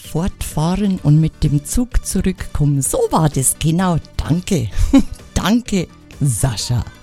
fortfahren und mit dem Zug zurückkommen. So war das, genau. Danke. Danke, Sascha.